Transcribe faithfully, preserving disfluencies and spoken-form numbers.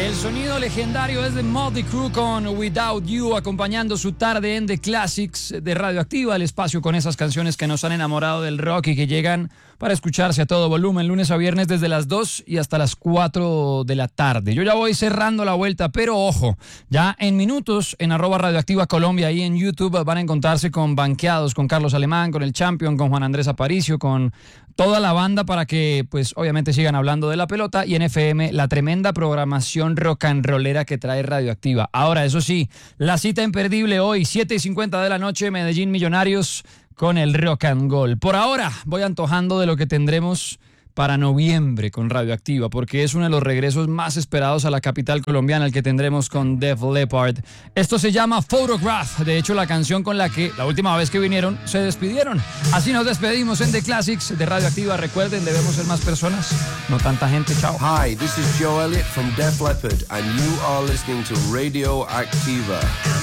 El sonido legendario es de Motley Crue con Without You, acompañando su tarde en The Classics de Radioactiva, el espacio con esas canciones que nos han enamorado del rock y que llegan para escucharse a todo volumen, lunes a viernes desde las dos y hasta las cuatro de la tarde. Yo ya voy cerrando la vuelta, pero ojo, ya en minutos en arroba Radioactiva Colombia y en YouTube van a encontrarse con Banqueados, con Carlos Alemán, con el Champion, con Juan Andrés Aparicio, con toda la banda para que, pues, obviamente sigan hablando de la pelota, y en F M la tremenda programación rock and rollera que trae Radioactiva. Ahora, eso sí, la cita imperdible hoy, siete y cincuenta de la noche, Medellín Millonarios con el Rock and Gold. Por ahora voy antojando de lo que tendremos para noviembre con Radioactiva, porque es uno de los regresos más esperados a la capital colombiana, el que tendremos con Def Leppard. Esto se llama Photograph, de hecho la canción con la que la última vez que vinieron se despidieron. Así nos despedimos en The Classics de Radioactiva. Recuerden, debemos ser más personas, no tanta gente. Chao. Hi, this is Joe Elliott from Def Leppard and you are listening to Radioactiva.